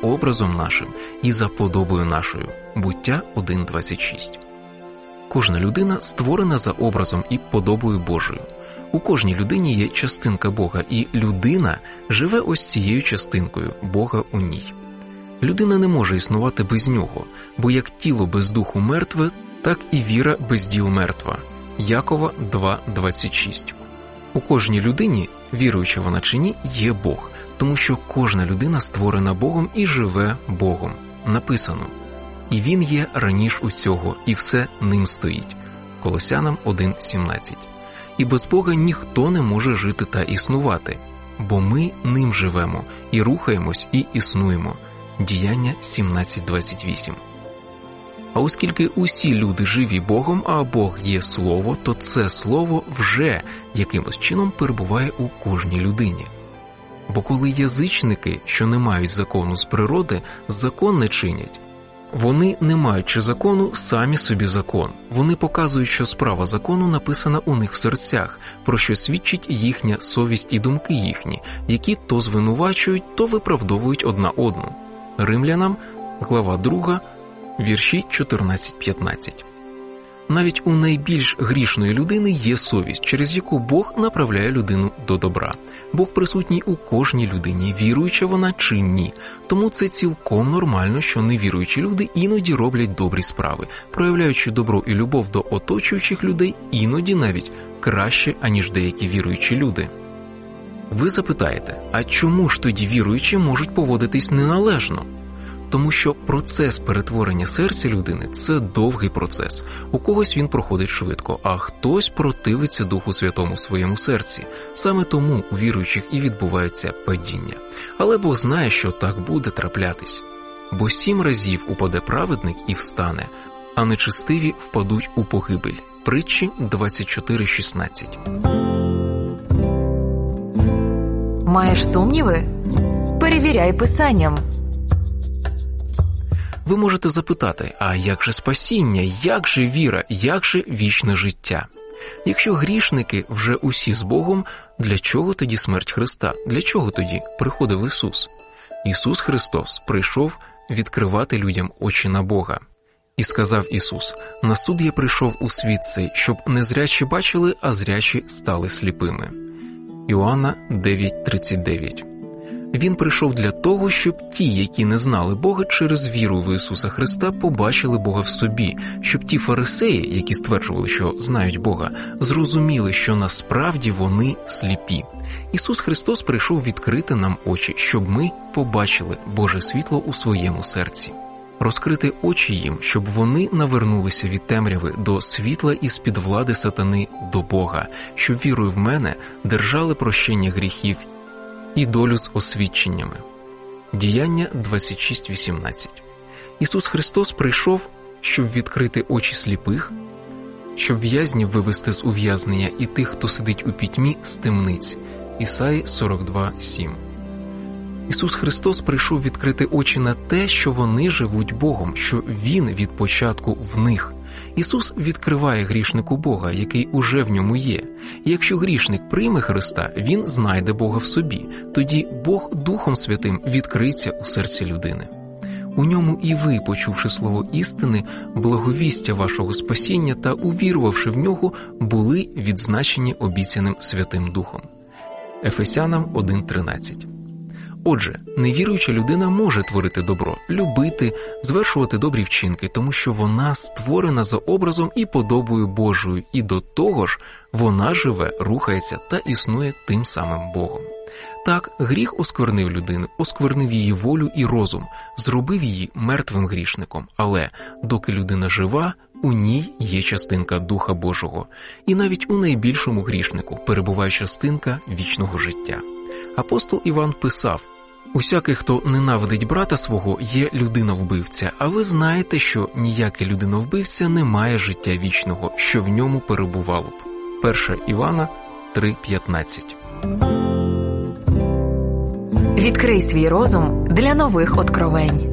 образом нашим і за подобою нашою. Буття 1:26. Кожна людина створена за образом і подобою Божою. У кожній людині є частинка Бога, і людина живе ось цією частинкою Бога у ній. Людина не може існувати без нього, бо як тіло без духу мертве, так і віра без діл мертва. Якова 2:26. У кожній людині, віруюча вона чи ні, є Бог, тому що кожна людина створена Богом і живе Богом. Написано: «І Він є раніш усього, і все ним стоїть». Колосянам 1:17. І без Бога ніхто не може жити та існувати, бо ми ним живемо, і рухаємось, і існуємо. Діяння 17:28. А оскільки усі люди живі Богом, а Бог є Слово, то це Слово вже якимось чином перебуває у кожній людині. Бо коли язичники, що не мають закону з природи, закон не чинять, вони, не маючи закону, самі собі закон. Вони показують, що справа закону написана у них в серцях, про що свідчить їхня совість і думки їхні, які то звинувачують, то виправдовують одна одну. Римлянам, глава 2, вірші 14-15. Навіть у найбільш грішної людини є совість, через яку Бог направляє людину до добра. Бог присутній у кожній людині, віруюча вона чи ні. Тому це цілком нормально, що невіруючі люди іноді роблять добрі справи, проявляючи добро і любов до оточуючих людей, іноді навіть краще, аніж деякі віруючі люди. Ви запитаєте, а чому ж тоді віруючі можуть поводитись неналежно? Тому що процес перетворення серця людини – це довгий процес. У когось він проходить швидко, а хтось противиться Духу Святому в своєму серці. Саме тому у віруючих і відбувається падіння. Але Бог знає, що так буде траплятись. Бо 7 разів упаде праведник і встане, а нечестиві впадуть у погибель. Притчі 24:16. Маєш сумніви? Перевіряй Писанням. Ви можете запитати, а як же спасіння, як же віра, як же вічне життя? Якщо грішники вже усі з Богом, для чого тоді смерть Христа? Для чого тоді приходив Ісус? Ісус Христос прийшов відкривати людям очі на Бога. І сказав Ісус: «На суд я прийшов у світ цей, щоб незрячі бачили, а зрячі стали сліпими». Іоанна 9:39. Він прийшов для того, щоб ті, які не знали Бога, через віру в Ісуса Христа побачили Бога в собі, щоб ті фарисеї, які стверджували, що знають Бога, зрозуміли, що насправді вони сліпі. Ісус Христос прийшов відкрити нам очі, щоб ми побачили Боже світло у своєму серці. Розкрити очі їм, щоб вони навернулися від темряви до світла і з-під влади сатани до Бога, щоб вірою в мене держали прощення гріхів і долю з освідченнями. Діяння 26:18. Ісус Христос прийшов, щоб відкрити очі сліпих, щоб в'язнів вивести з ув'язнення і тих, хто сидить у пітьмі, з темниць. Ісаї 42:7. Ісус Христос прийшов відкрити очі на те, що вони живуть Богом, що Він від початку в них. Ісус відкриває грішнику Бога, який уже в ньому є. І якщо грішник прийме Христа, він знайде Бога в собі. Тоді Бог Духом Святим відкриється у серці людини. У ньому і ви, почувши слово істини, благовістя вашого спасіння та увірувавши в нього, були відзначені обіцяним Святим Духом. Ефесянам 1:13. Отже, невіруюча людина може творити добро, любити, звершувати добрі вчинки, тому що вона створена за образом і подобою Божою, і до того ж вона живе, рухається та існує тим самим Богом. Так, гріх осквернив людину, осквернив її волю і розум, зробив її мертвим грішником, але доки людина жива, у ній є частинка Духа Божого, і навіть у найбільшому грішнику перебуває частинка вічного життя. Апостол Іван писав: «Усякий, хто ненавидить брата свого, є людина-вбивця, а ви знаєте, що ніякий людина-вбивця не має життя вічного, що в ньому перебувало б». 1 Івана 3:15. Відкрий свій розум для нових откровень.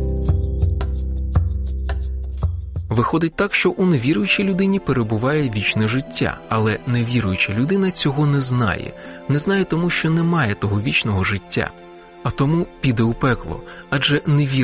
Виходить так, що у невіруючій людині перебуває вічне життя, але невіруюча людина цього не знає. Не знає тому, що немає того вічного життя, а тому піде у пекло, адже невіруюча